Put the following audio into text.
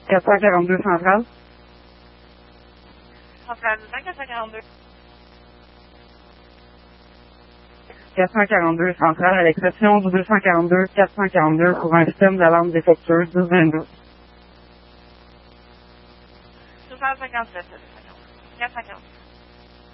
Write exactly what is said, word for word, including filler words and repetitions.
quatre cent quarante-deux centrale. Centrale du quatre cent quarante-deux. quatre cent quarante-deux centrale, à l'exception du deux cent quarante-deux, quatre cent quarante-deux pour un système d'alarme défectueuse dix vingt-deux. deux cent cinquante-sept, quatre cent quarante.